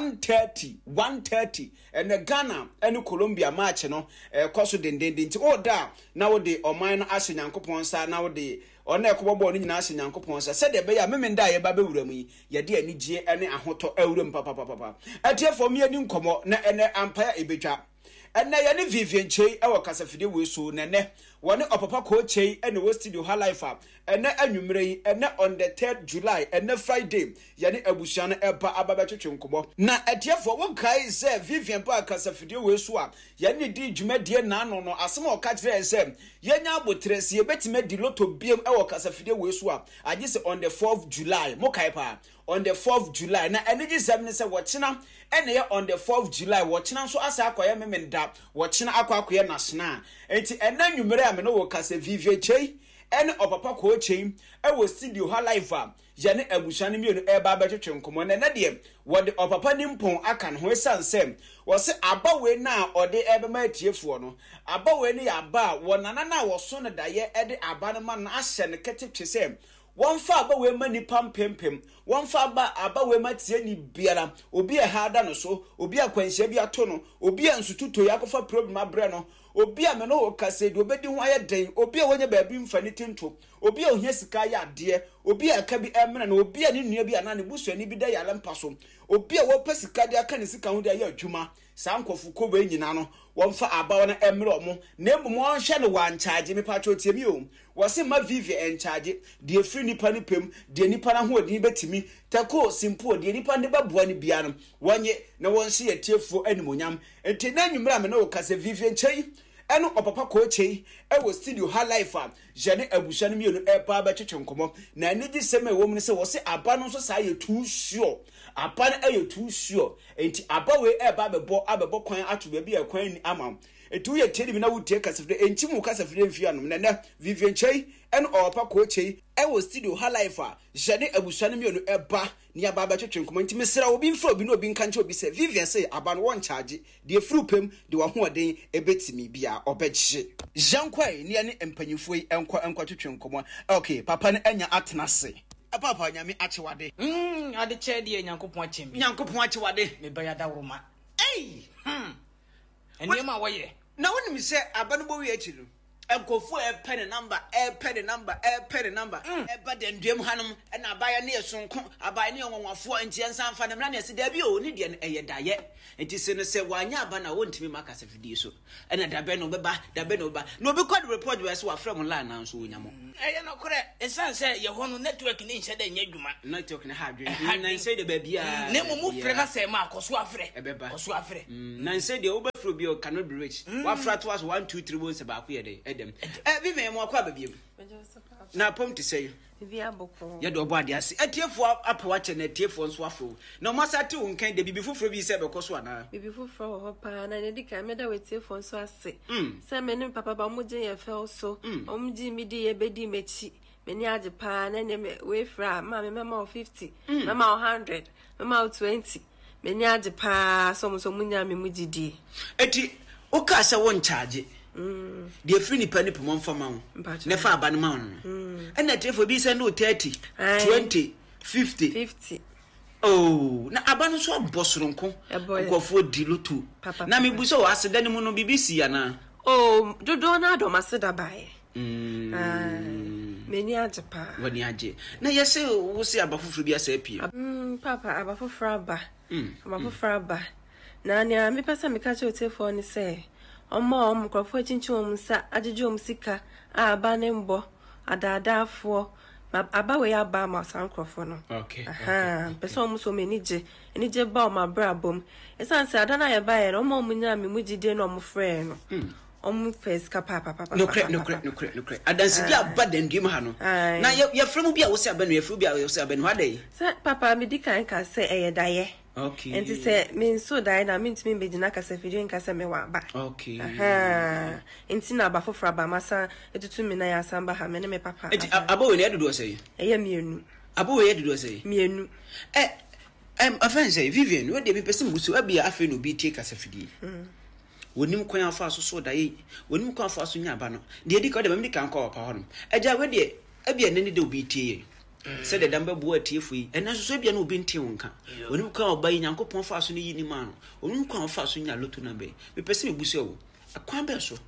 1:30 and Ghana and Colombia match no koso dendende nti oda na wo de oman no ahye Nyankopon sa na wo de ona ekobbo no nyina ahye Nyankopon sa se de be ya memenda ye ba bewuram yi ye de anigye ene ahoto awuram papa atie for me ani nkomo na ene ampaya ebetwa ene ye ne Vivian Chei e wo kasafide we so nene wone opapa ko Chei ene wo studio ha life ene anwumre yi ene on the 3rd July ene Friday ye ne abusuan eba ababa twetwe nkomo na atie for wo kai se Vivian pa kasafide we so a ye ne di dwumadie na no asem o ka kire se ye nya abotresi ye betime di loto biem e wo kasafide we so a age se on the 4th July mo kai pa on the 4th July na energy 7 say watchina ene ye on the 4th July watchina so asa akoye memenda watchina akoye national enti ena nwumere a me no wo kasa Vivian Chei ene opapa ko Chei e wo studio ha live ye ne abusuane mienu e ba ba twetwe nkomo na na de wo de opapa ni mpon aka no esansem wo se abawe na ode ebe ma atiefo no abawe ni ya ba wo nanana wo so ne daye e de aba no ma na ahye ne kete twesem one fa aba we ma nipa mpempem one fa aba we ma tie ni biara obi e ha da no so obi akwanhia bi ato no obi ansututo yakofa problem abre no obi a me no kase de obedi ho aye den obi a wonye baabi mfani tinto obi a ohia sika ya ade obi a ka bi emena na obi a ne nua bi ana ne busuani bi da ya lempa so obi a wo pasika de aka ne sika ho de ya adwuma saa nkofu ko ba nyina no wonfa abawo na emre omo na embum won hye ne wan charge me patro tiemi o wo se ma Vivian en charge de free nipa ni pem de nipa na ho odin betimi tako simple de nipa ne baboa ne bia no wonye na won hye yetiefo animonyam enti na nwumra me na wo kase Vivian Chei eno opapa ko Chei e wo studio ha life jene abusuane mienu e pa ba twetwe nkomo na ani di seme wo mu se wo se aba no so sa ye too sure aba na ye too sure enti aba we e ba bebo abebo kwan atu ba bi e kwan ni ama etu ye tedi mi na wutie kasafre enchi mu kasafre mfi anom na Vivian Chei en opa ko Chei e wo studio ha life a jade abusane mi onu eba ni aba ba twetwe nkomo nti mesra obi mfra obi no obi nkanche obi se Vivian say aba no won charge de frupem de wa hoden ebetimi bia obegye Jankwai ni ane empanyifo yi enko twetwe nkomo okay papa no anya atenase papa nyame achewade ade che de nyankopon achembi nyankopon achewade me ba ya dawroma eni ma woye na wonim se aba no bo wi achiru enkofu e pen number eba den duem hanom na abaya ne esonko abaya ne onwonwafo enti ensan fa na na se da bi o ne de ne eye daye enti se no se wanya aba na wontimi maka se fidie so na da be no beba no be call report we se wa from line na so onyamo eye no kore ensan se ye ho no network ni nhyɛ da nya dwuma network ne ha dwen na se de ba bia ne mu frɛ na se ma akoso afrɛ akoso afrɛ na se de wo be fro bi o cannot be rich wa fra to us 1 2 3 1 se ba ko ye de Vivian mo akwa babiem na pom to say bibia boko ye do obo ade ase atiefo apawa che na atiefo nso afo na mo sate wo nkan de bibi foforo bi se be koso ana bibi foforo ho pa na ne dika me da wetiefo nso ase se me ne papa ba mo gye ye fe so omji mi di ye bedi mechi me ni age pa na ne we fra ma me mama 50 mama 100 mama 20 me ni age pa so mo munya me mugidi eti o ka se won charge de free ni pani pom fama wo ne fa aba ne ma wo na telefo bi se no 30 20 50 oh na aba no so bosoronko nkofo di lutu na me bu so aseda ne mu no BBC ana oh dodo na do maseda bae meni ajepa wani aje na yese wo se aba foforo bi asa apie papa aba foforo aba na nya me pesa me ka che telefo ni se omo mkrofo chinchi omsa ajeje omsika aba ne mbo adadafo abawe ya ba ma san krofo no okay pesa omso menije enije ba o ma brabom esanse adana ya ba ye omo munya me mugide no omo frɛ no omo face ka papa no cre adansi dia ba den dim ha no na ye frɛ mu bia wo se aba no ye frɛ bia wo se aba no hadai se papa me dikan ka se eye daye okay enti se min so dai na min timi be dina kasa video nka se me wa ba okay enti na ba fofra ba masa etutu mi na ya samba ha me ne me papa enti abo we ne adudu say eye mienu abo we adudu say mienu offense Vivian we dey be person busu abia afi no bi tie kasa fidie wonim kwan afa so dai wonim kwan afa so nya ba no de edi ka de me kan kwa pa hono eja we de abia ne de obi tie se de damba bu atiefu yi ena so bia na obi ntie wonka onim kwa obai nyankopon fa so ne yi ni ma no onim kwa fa so nya lotu na be me pese me busu wo akwan be so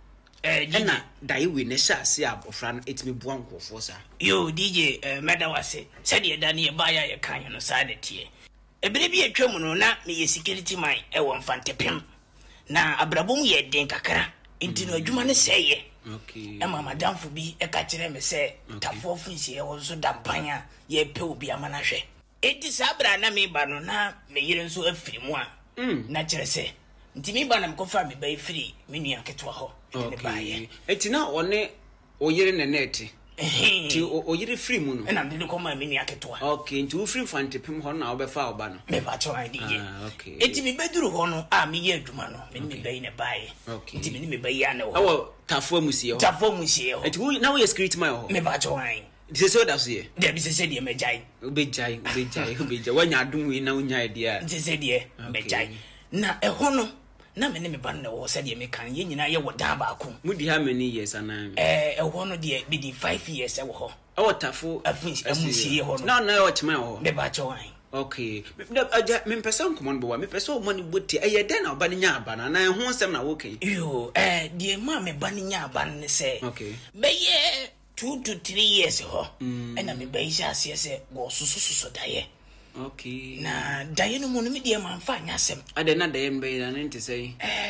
ena dai we ne sha se abofra no etime bu ankofo sa yo DJ medawase se de da ne ba ya ye kan no sa de tie ebere bi atwam no na me ye security man e won fantepem na abrabom ye den kakra enti no adwuma ne seye okay mama damfo bi e ka kire me se tafo funsi e wo so dampanya ye pe obi amana hwe enti sabra na me ba no na me yire nso afiri mu a na kire se enti me ba na me kofa me ba afiri me nua ketwa ho ne ba ye enti na one oyire ne net ti oyire free mu no na me de koma me nua ketwa okay enti wo free fantepem ho na wo be fa oba no me ba cho ai DJ okay enti me beduru ho no a me ye adwuma no me me ba yi ne ba ye enti me ba yi ane ho awo tafo musie ho enti wo na wo ye security man ho me ba cho ai dise so da so ye de bi se de me jai obejai wanya adum wi na wonya de a dise de me jai na ho no na me ne me ban na wo se de me kan ye nyina ye woda ba ko mudi how many years ana ho no de bi di 5 years e wo ho awo tafo amusie ho no na wo chima ho me ba cho ai okay me pesa nkomon bo wa me pesa o mani bote eye den na oba nya aba na ho nsem na wo kan yo de ma me ban nya aba ne se okay be ye 2 to 3 years ho na me ba isha ase se go sususu daye okay na daye no mo no me de ma mfa nya asem ade na daye mbe na nti sei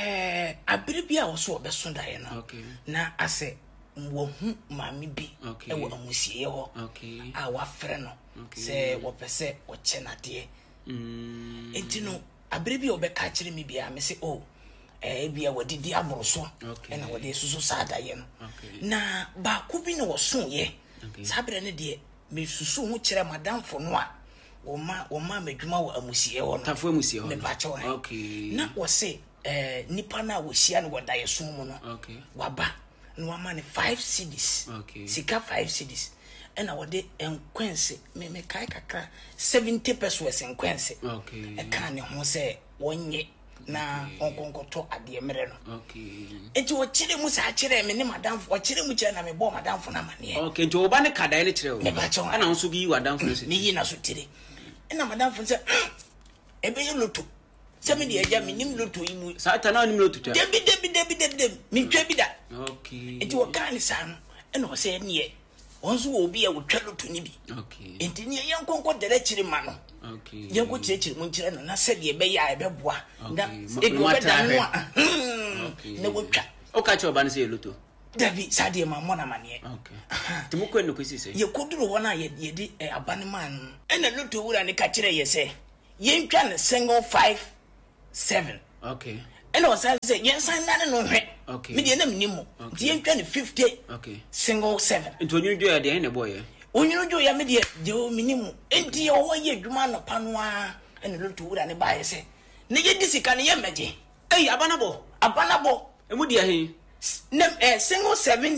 abere bia wo so obeso daye no okay na ase wo hu mami bi e wo amusie ho okay a wa frɛ no se wo pese wo chenade enti no abere bia obeka kire me bia me se bia wadidi aboroso na wade susu sada ye no na ba ku bi no wo so ye sabere ne de me susu hu kire madamfo no a wo ma madwuma wo amusie ho no tafo amusie ho me ba che okay na wo se nipa na wo hia no wada ye so mu no okay waba no wa man 5 cedis okay sika 5 cedis and I would enkwense me kai kakra 70 pesos enkwense okay e kan ne ho se wonye na onkonkoto ade mere no okay enti wo kire mu sa kire me ne madam wo kire mu kire na me bo madam fo na mane okay enti wo ba ne kada ne kire wo me ba chon ana nso gi wadam fo se me yi na so tire na madam fo se ebe ye loto se me de eja me nim loto yi mu sa ta na nim loto ta debi me twa bi da okay enti wo kan sa no ena wo se ne onso wo bi e wo twa loto ni bi okay enti ne ye nkonko dere kire ma no okay ye ko kire mu kire no na se de be ya e be boa na e go be da no na wo twa o ka che oba ne se loto Davi sadie ma mona mane okay ti mo kwenu kwesi se ye koduro wona ye di abane man ena loto wura ne ka kire ye se ye ntwa ne single 57 okay ena o say ye san na no hwe okay me de na mnimo ti ye ntwa ne 50 okay single 7 nto onyu ya de ne boy onyu jo ya me de o mnimo enti o ye adwuma no panoa ena loto wura ne ba ye se ne ye di sika ne ye meje abanabo emu dia he single 7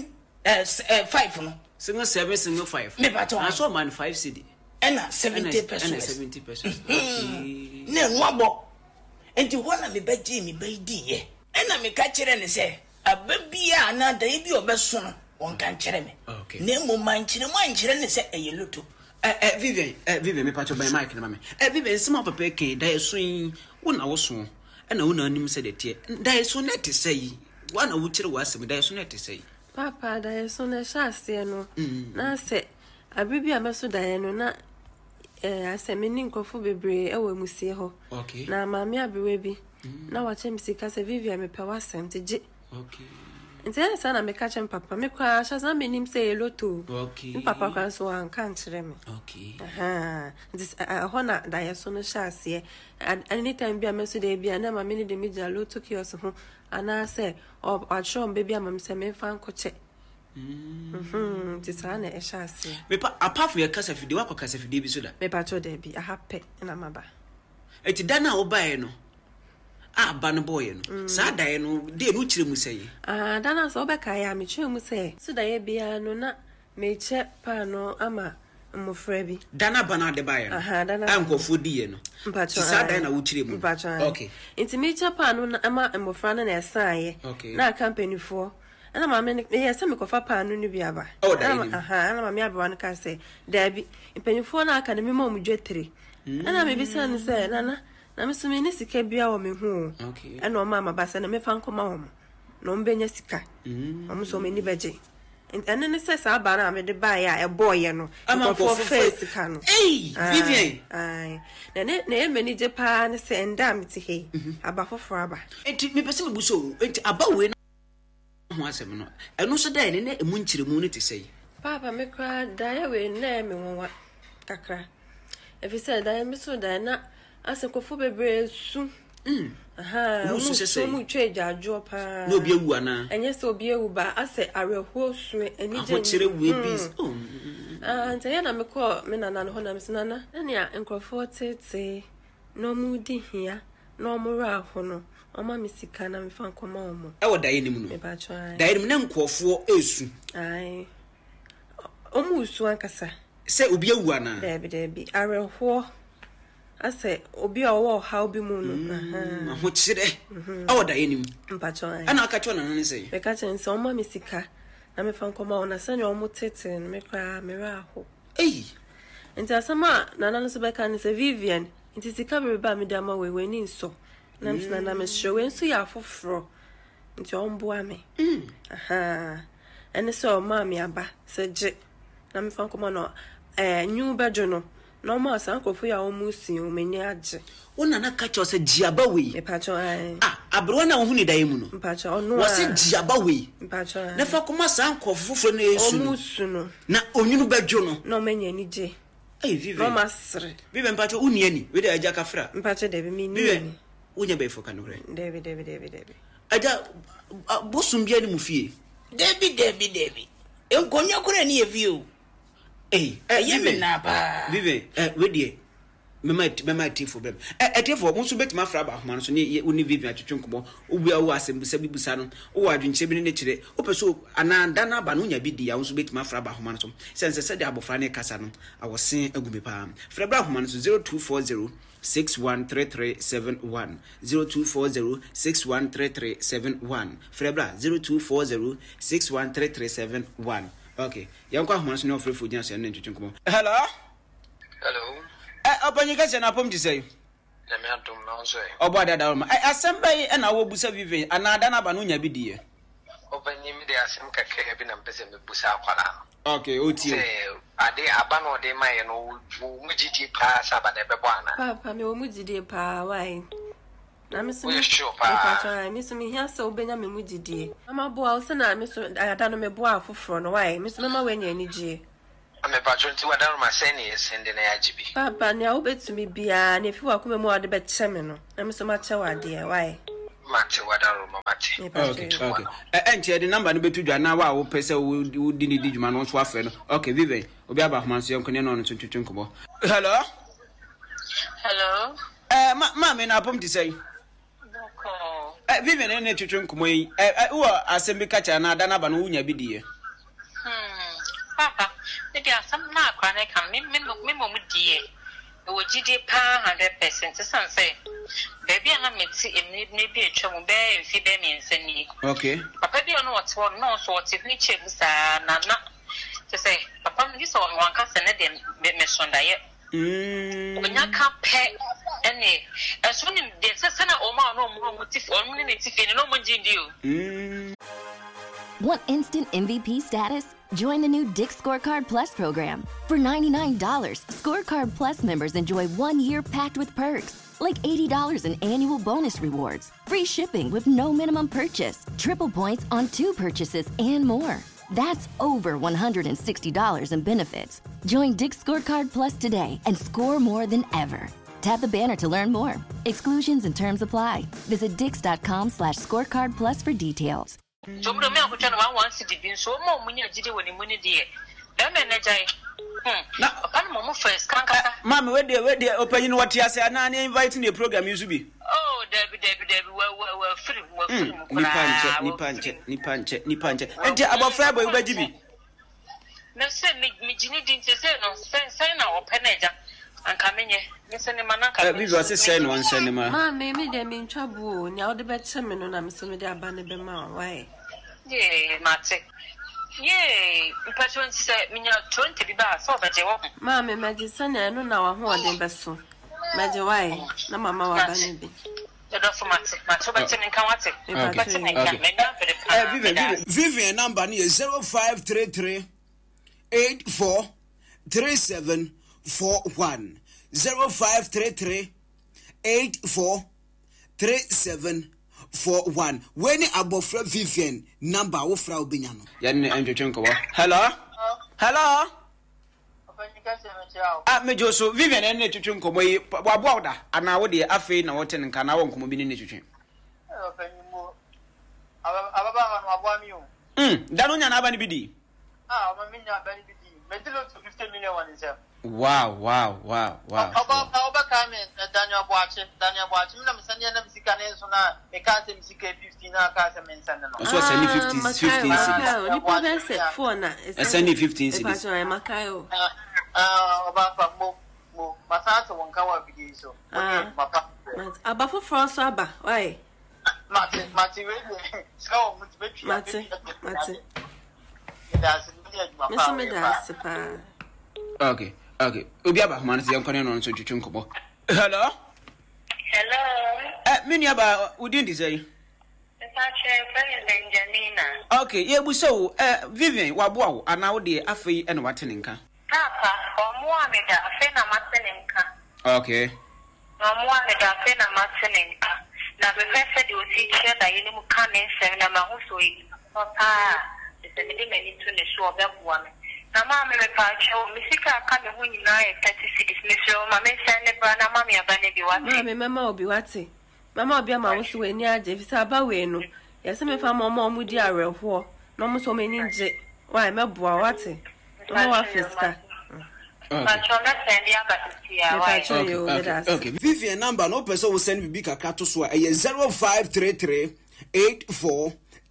5 no single 7 single 5 me ba to so man 5 cedi ena 70 pesos ena 70 pesos okay ne nwabo enti wona me baji me baidi ye ena me ka kire ne se ababia na da ibi obeso no won kan kire me ne mo man kire mo an kire ne se eyeloto Vivian me pacho by Mike na mame Vivian sima papa ke da yeso yin wona wo so ena wona anim se de tie da yeso net sei wana wo kire wasem da yeso net sei papa da yeso na shase no na se abibi ameso da ye no na asemi ni nkofo bebre ewo musie ho na maami abewe bi na wache misika se Vivian me pewa sentje nti sana me ka chem papa me kwa shaza me nim se loto papa kwa so an kan kire me this hona da yeso no shase anytime bi ameso de bi na maami ni de mi ja loto kios ho ana se o achom baby amam se me fan ko che tisana e shase me pa apart from your kasa fide wa kwa kasa fide bi so da me pa cho de bi happy na maba eti dana obae no ba no boy no sa dae no de no kire mu sei dana so be kai ya me kire mu sei so dae bia no na me che pa no ama mo frebi dana bana de bae no dana ankofo die no sa dae na wo kire mu okay enti me che pa no ama mo fra na esaye na company fo ana mama me yes me kofa pa no ni bia ba ana mama ya ba no ka se dabi mpanifo na aka na me ma mu dwetre ana me bisa no se nana na me so me ni sika bia wo me hu ana o mama ba se na me fa nkoma wo no mbenya sika am so me ni beje ene ne se sa ba na me de ba ya e boy no for face ka no Vivian na e me ni je pa ne se nda me ti he aba foforo aba enti me pese me buso enti aba we ho asem no eno so da ne emu nkiremu ne te sei papa me kwa da ya we na me wonwa kakra efi se da me so da na asekofo bebre su mu tweja ajo pa no bi ewu ana enye se obi ewu ba ase areho su eni je ho kire we bis nta ya na me ko me nana no na me sinana na ya enkrofo tete no mu di hia no mu ra ho no oma misika na me fa nkoma omo e wo dae nim no me ba twa dae nim na nkofo esu ai omu su ankasa se obi ewu ana debi areho ase obi owo ha obi mu no ho kire awo dae nim mpacho ana aka cho na ne sei me ka chen se oma misika na me fa nkoma ona sanya omo tete me kwa me ra ho nti asama nana no so be kan se Vivian nti sika be ba me dama we ni nso na mtuna na me show enso ya foforo nti omboa me ene so mama aba se je na me fa nkoma no nyu bejo no no ma san ko fu ya omusi o meni age wona na ka cho se jiaba we me pa cho abro na hu ni dae mu no pa cho no wo se jiaba we pa cho na fa koma san ko foforo na esu omusu no na onyunu bejo no no menya ni je Vivian no masre Vivian pa cho uni ani we de aja ka fra pa cho de mi ni unya be fo kanore Debi aja bosum bia ni mu fie Debi enkonya kure ni evio ye me na ba Vivian we die mema tifo bem tifo mo so betima fra ba homa no so ne uni Vivian twetwenkobo obua wo asembusa bibusa no wo adwenche bi ne kire opeso ananda na ba no nya bi dia wo so betima fra ba homa no so sense de abofra ne kasa no awosen agumi pa fra ba homa no so 0240 613371 0240613371 Frebra 0240613371 okay yanko ahoma so ne ofre fo janso ne twetwenkobo hello opanyika se na pom ti say na me adom na so e obo adada ma asamba yi na wo busa Vivian anada na ba no nya bi die obanyi mi de asem kakra bi na mpese me busa akwara okay oti ade aba no de maye no mu gidi pa saba na bebo ana papa me wo mu gidi pa why na me so we sure pa me so me hia so obenya me mu gidi mama bo a so na me so ada no me bo afoforo no why me so mama wanya ni gie ame patron ti wadaro ma sene sende na yajibi papa ne obetumi bia na fi wakoma mu ade be cheme no na me so ma che wade why mate wadaro ma mate okay enche the number no betu dwa na wa wo pese wo di ni di djuma no so afa no okay Vivian obi aba homa so yanko ne no twetwenkobo hello ma me na pom ti say Vivian ne twetwenkomo yi wo asembi kacha na ada na ba no wunya bi die papa maybe some na kwana kan me mo die wo gidi pa 100% san say baby na meti me bi etwa mo be fi be me nsani okay papa bi no what no so what ni chebu sa na to say papa mi so wan ka se ne de me sonda ye onya ka pe ene eso ni de se na o ma no mo tif o ni tif ni no mo jindi o Want instant MVP status? Join the new Dick Scorecard Plus program. For $99, Scorecard Plus members enjoy 1 year packed with perks, like $80 in annual bonus rewards, free shipping with no minimum purchase, triple points on 2 purchases, and more. That's over $160 in benefits. Join Dick Scorecard Plus today and score more than ever. Tap the banner to learn more. Exclusions and terms apply. Visit dix.com/scorecard plus for details. So me me akutwa na 1 cedi bi so mo munya gidi woni muni de na me na jai na papa mo first kan kasa mama we de opanyi no wati ase na na invite the program yusu bi oh debi we free ni panche enti abofra boy ubaji bi na se mi gini din se no se na openeja anka menye me se ne manaka bi go se se no se ne ma ma me de me ntwabu ni awde be cheme no na me se me de aba ne be ma why yeah mate yeah patron se minya 20 bi ba so be je wo ma me magisa na no na wa ho ode be so maje why na mama wa ba ne bi do for mate be cheme kan wate Vivian number ni 0533 84 3741 0533 84 3741 when abofra Vivian number wo fra obenya no ya ne antwetwenko bo hello mejo so Vivian ne twetwenko mo yi wabo awda ana wo de afi na wote nka na wo nkomo bi ne twetwen ababa no abo ami o da no nya na aba ne bi di o ma minya aba ne bi di medilo to 50 million one is wow Oba kame Daniel Boache mina msanya na msika nenso na mekase msika 15 na kase mensana no so send 15 cities ni problem set for na send 15 cities makayo oba fa mo masata wonka wa bidi so mapa aba for France aba why mati we ska o mutibeti mati that's okay obi aba man se yankone no so twetwenkobo hello mini aba udin di say Janina. Okay, ye bu so Vivian waboa wo ana wo de afei ene watene nka Papa omo ameda afei na matene nka okay omo ameda afei na matene nka na be fese de oti che da yene mu kan nsem na ma ho so yi papa se me de meni to ne so obeboa me na ma me pa cho misika ka me ho nyina e 30 cities me so ma me se ne bra na ma me aba ne bi wate me mama obi wate mama obi ama wo so weni age fisa ba we no yese me fa mama mu di areho no mo so meni nje why me boa wate no wa fiska Okay. Vivian number no person will send me kakra to so 0533 84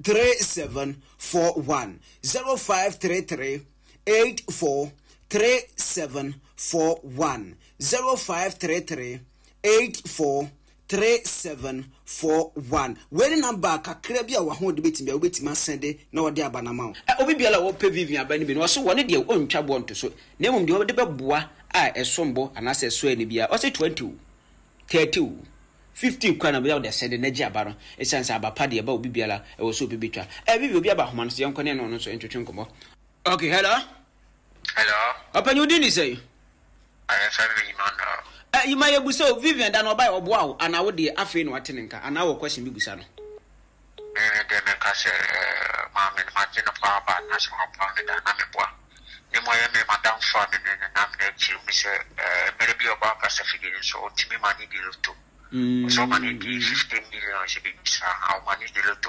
3741 0533 84 3741 0533 84 3741 when number kakra bia wa ho de betimi obetima sende na ode abanama obi biala wo pe Vivian abani bi no so wone de ontwa bo nto so na emum de ode beboa a esombo anase so ani bia o se 20 30 50 kwa na bia de sende na gi abaro esansa abapa de ba obi biala e wo so obi betwa bibi obi aba homa no so yenkone no so entwetwe nkomo. Okay, hello open you didn't say I family man. You might have so Vivian than buy or wow, and I would the Afin Watinka, and our question be Busano. Then I say, Mamma, imagine a power by national pound and Namibua. The Miami Madame Farming and Namnet, you miss maybe about Pacific, so to me money deal too. So money 15 million should be how money deal to